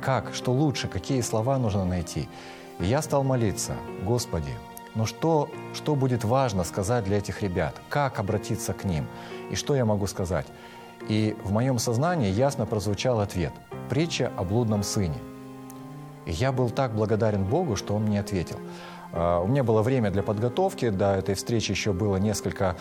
как, что лучше, какие слова нужно найти. И я стал молиться: Господи, ну что будет важно сказать для этих ребят? Как обратиться к ним? И что я могу сказать? И в моем сознании ясно прозвучал ответ: притча о блудном сыне. И я был так благодарен Богу, что Он мне ответил. У меня было время для подготовки, до этой встречи еще было несколько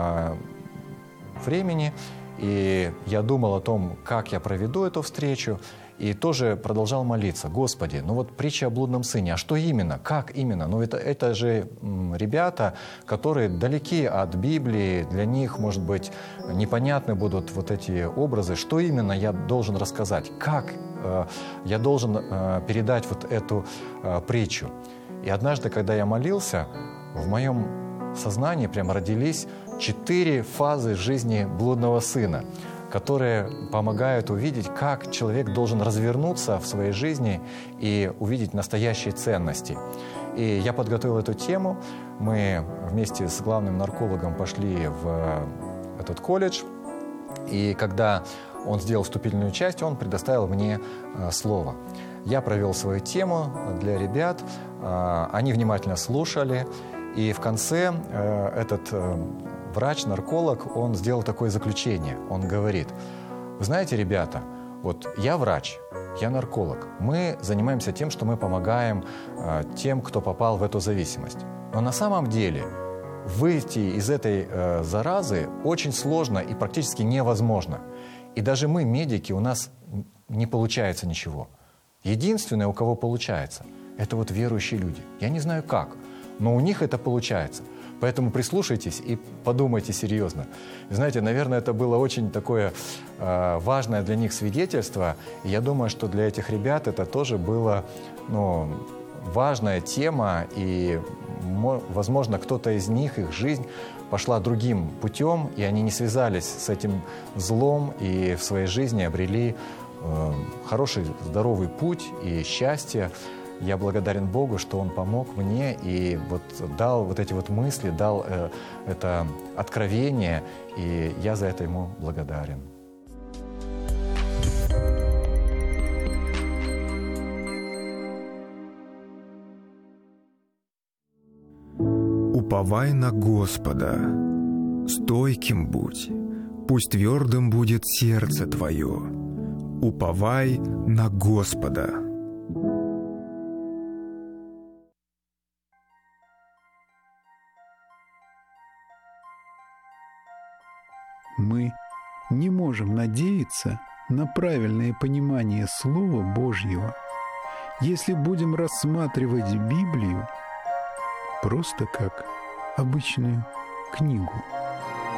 времени, и я думал о том, как я проведу эту встречу, и тоже продолжал молиться: Господи, ну вот притча о блудном сыне, а что именно, как именно? Ну это же ребята, которые далеки от Библии, для них, может быть, непонятны будут вот эти образы. Что именно я должен рассказать? Как я должен передать вот эту притчу? И однажды, когда я молился, в моем сознании прямо родились 4 фазы жизни блудного сына, которые помогают увидеть, как человек должен развернуться в своей жизни и увидеть настоящие ценности. И я подготовил эту тему. Мы вместе с главным наркологом пошли в этот колледж. И когда он сделал вступительную часть, он предоставил мне слово. Я провел свою тему для ребят. Они внимательно слушали. И в конце этот врач, нарколог, он сделал такое заключение. Он говорит: вы знаете, ребята, вот я врач, я нарколог. Мы занимаемся тем, что мы помогаем тем, кто попал в эту зависимость. Но на самом деле выйти из этой заразы очень сложно и практически невозможно. И даже мы, медики, у нас не получается ничего. Единственное, у кого получается, это вот верующие люди. Я не знаю как, но у них это получается. Поэтому прислушайтесь и подумайте серьезно. Знаете, наверное, это было очень такое важное для них свидетельство. И я думаю, что для этих ребят это тоже была важная тема. И, возможно, кто-то из них, их жизнь пошла другим путем, и они не связались с этим злом и в своей жизни обрели хороший, здоровый путь и счастье. Я благодарен Богу, что Он помог мне и вот дал вот эти вот мысли, дал это откровение, и я за это Ему благодарен. Уповай на Господа, стойким будь, пусть твердым будет сердце твое. Уповай на Господа. Мы не можем надеяться на правильное понимание Слова Божьего, если будем рассматривать Библию просто как обычную книгу.